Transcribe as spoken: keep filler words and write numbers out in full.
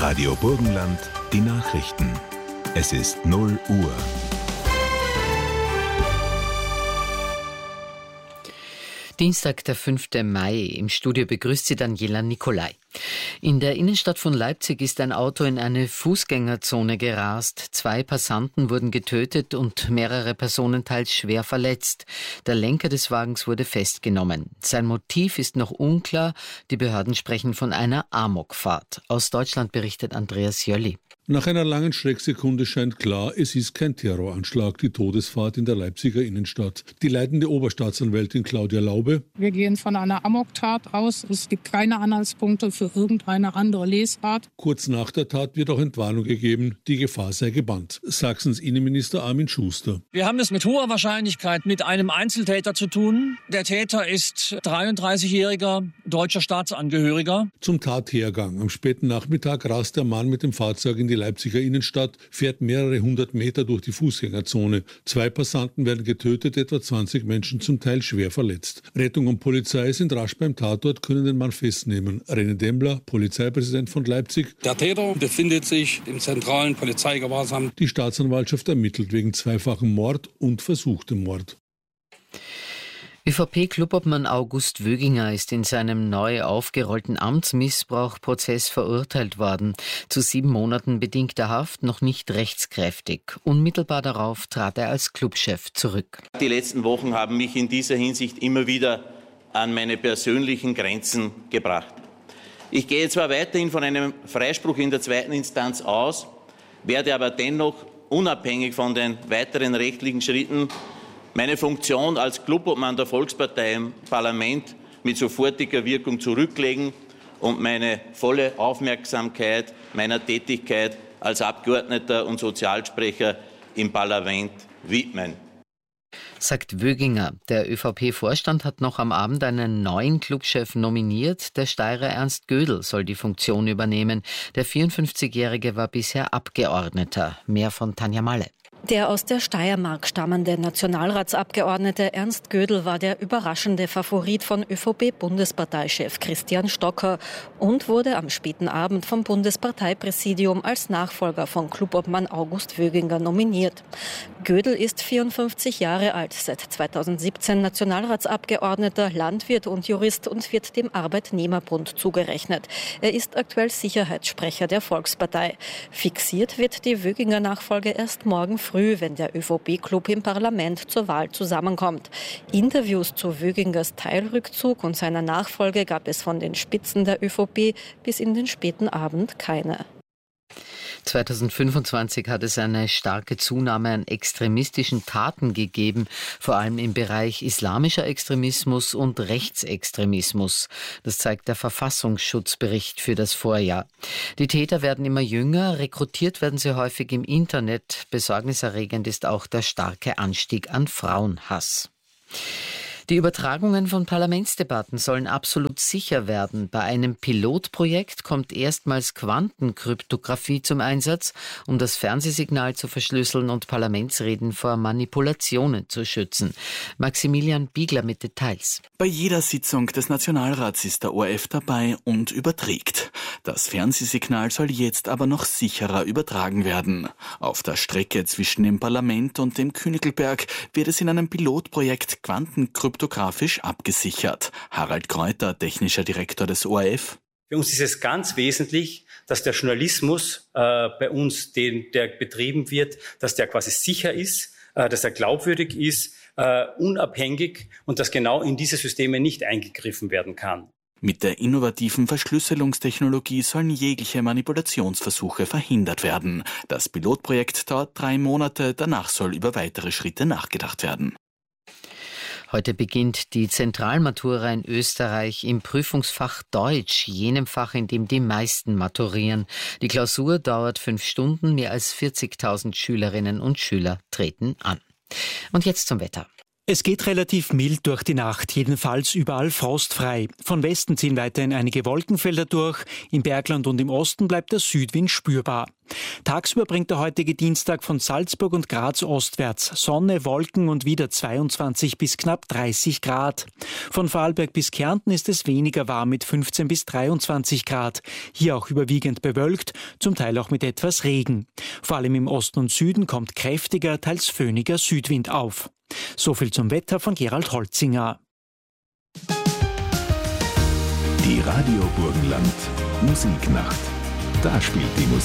Radio Burgenland, die Nachrichten. Es ist null Uhr. Dienstag, der fünfte Mai. Im Studio begrüßt Sie Daniela Nicolai. In der Innenstadt von Leipzig ist ein Auto in eine Fußgängerzone gerast. Zwei Passanten wurden getötet und mehrere Personen teils schwer verletzt. Der Lenker des Wagens wurde festgenommen. Sein Motiv ist noch unklar. Die Behörden sprechen von einer Amokfahrt. Aus Deutschland berichtet Andreas Jölli. Nach einer langen Schrecksekunde scheint klar, es ist kein Terroranschlag, die Todesfahrt in der Leipziger Innenstadt. Die leitende Oberstaatsanwältin Claudia Laube: Wir gehen von einer Amoktat aus. Es gibt keine Anhaltspunkte für irgendeine andere Lesart. Kurz nach der Tat wird auch Entwarnung gegeben, die Gefahr sei gebannt. Sachsens Innenminister Armin Schuster: Wir haben es mit hoher Wahrscheinlichkeit mit einem Einzeltäter zu tun. Der Täter ist dreiunddreißigjähriger deutscher Staatsangehöriger. Zum Tathergang. Am späten Nachmittag rast der Mann mit dem Fahrzeug in die Leipziger Innenstadt, fährt mehrere hundert Meter durch die Fußgängerzone. Zwei Passanten werden getötet, etwa zwanzig Menschen zum Teil schwer verletzt. Rettung und Polizei sind rasch beim Tatort, können den Mann festnehmen. René Dembler, Polizeipräsident von Leipzig: Der Täter befindet sich im zentralen Polizeigewahrsam. Die Staatsanwaltschaft ermittelt wegen zweifachen Mord und versuchtem Mord. ÖVP-Klubobmann August Wöginger ist in seinem neu aufgerollten Amtsmissbrauchprozess verurteilt worden. Zu sieben Monaten bedingter Haft, noch nicht rechtskräftig. Unmittelbar darauf trat er als Clubchef zurück. Die letzten Wochen haben mich in dieser Hinsicht immer wieder an meine persönlichen Grenzen gebracht. Ich gehe zwar weiterhin von einem Freispruch in der zweiten Instanz aus, werde aber dennoch unabhängig von den weiteren rechtlichen Schritten meine Funktion als Clubobmann der Volkspartei im Parlament mit sofortiger Wirkung zurücklegen und meine volle Aufmerksamkeit meiner Tätigkeit als Abgeordneter und Sozialsprecher im Parlament widmen. Sagt Wöginger. Der ÖVP-Vorstand hat noch am Abend einen neuen Clubchef nominiert. Der Steirer Ernst Gödel soll die Funktion übernehmen. Der vierundfünfzigjährige war bisher Abgeordneter. Mehr von Tanja Malle. Der aus der Steiermark stammende Nationalratsabgeordnete Ernst Gödel war der überraschende Favorit von ÖVP-Bundesparteichef Christian Stocker und wurde am späten Abend vom Bundesparteipräsidium als Nachfolger von Clubobmann August Wöginger nominiert. Gödel ist vierundfünfzig Jahre alt, seit zweitausendsiebzehn Nationalratsabgeordneter, Landwirt und Jurist und wird dem Arbeitnehmerbund zugerechnet. Er ist aktuell Sicherheitssprecher der Volkspartei. Fixiert wird die Wöginger-Nachfolge erst morgen früh, wenn der ÖVP-Club im Parlament zur Wahl zusammenkommt. Interviews zu Wögingers Teilrückzug und seiner Nachfolge gab es von den Spitzen der ÖVP bis in den späten Abend keine. zweitausendfünfundzwanzig hat es eine starke Zunahme an extremistischen Taten gegeben, vor allem im Bereich islamischer Extremismus und Rechtsextremismus. Das zeigt der Verfassungsschutzbericht für das Vorjahr. Die Täter werden immer jünger, rekrutiert werden sie häufig im Internet. Besorgniserregend ist auch der starke Anstieg an Frauenhass. Die Übertragungen von Parlamentsdebatten sollen absolut sicher werden. Bei einem Pilotprojekt kommt erstmals Quantenkryptographie zum Einsatz, um das Fernsehsignal zu verschlüsseln und Parlamentsreden vor Manipulationen zu schützen. Maximilian Biegler mit Details. Bei jeder Sitzung des Nationalrats ist der O R F dabei und überträgt. Das Fernsehsignal soll jetzt aber noch sicherer übertragen werden. Auf der Strecke zwischen dem Parlament und dem Königelberg wird es in einem Pilotprojekt Quantenkryptographie kryptografisch abgesichert. Harald Kräuter, technischer Direktor des O R F. Für uns ist es ganz wesentlich, dass der Journalismus äh, bei uns, den, der betrieben wird, dass der quasi sicher ist, äh, dass er glaubwürdig ist, äh, unabhängig und dass genau in diese Systeme nicht eingegriffen werden kann. Mit der innovativen Verschlüsselungstechnologie sollen jegliche Manipulationsversuche verhindert werden. Das Pilotprojekt dauert drei Monate, danach soll über weitere Schritte nachgedacht werden. Heute beginnt die Zentralmatura in Österreich im Prüfungsfach Deutsch, jenem Fach, in dem die meisten maturieren. Die Klausur dauert fünf Stunden, mehr als vierzigtausend Schülerinnen und Schüler treten an. Und jetzt zum Wetter. Es geht relativ mild durch die Nacht, jedenfalls überall frostfrei. Von Westen ziehen weiterhin einige Wolkenfelder durch, im Bergland und im Osten bleibt der Südwind spürbar. Tagsüber bringt der heutige Dienstag von Salzburg und Graz ostwärts Sonne, Wolken und wieder zweiundzwanzig bis knapp dreißig Grad. Von Vorarlberg bis Kärnten ist es weniger warm mit fünfzehn bis dreiundzwanzig Grad. Hier auch überwiegend bewölkt, zum Teil auch mit etwas Regen. Vor allem im Osten und Süden kommt kräftiger, teils föhniger Südwind auf. So viel zum Wetter von Gerald Holzinger. Die Radio Burgenland Musiknacht. Da spielt die Musik.